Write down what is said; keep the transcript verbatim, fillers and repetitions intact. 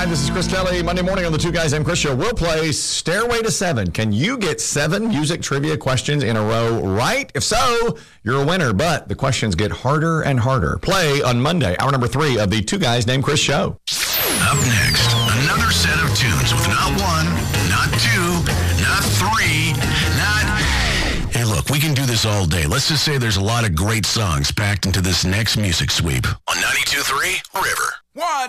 This is Chris Kelly. Monday morning on the Two Guys Named Chris Show. We'll play Stairway to Seven. Can you get seven music trivia questions in a row right? If so, you're a winner. But the questions get harder and harder. Play on Monday, hour number three of the Two Guys Named Chris Show. Up next, another set of tunes with not one, not two, not three, not... Hey, look, we can do this all day. Let's just say there's a lot of great songs packed into this next music sweep on ninety-two point three River. One.